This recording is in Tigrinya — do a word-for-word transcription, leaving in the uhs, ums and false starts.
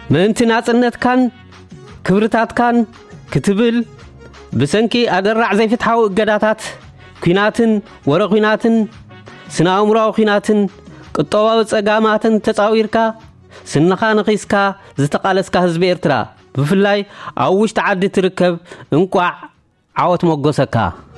ምእንቲ ናጽነትካን ክብርታትካን ክትብል ብሰንኪ ኣደራዕ ዘይፍትሓዊ እገዳታት ኩናትን ወረኹናትን ስናእምራዊ ኩናትን ቅጠዋዊ ጸጋማትን ተጻዊርካ ስንኻ ንኺስካ ዝተቃለስካ ህዝቢ ኤርትራ ብፍላይ ኣብ ውሽጢ ዓዲ ትርከብ እንቋዕ ዓወት መጎሰካ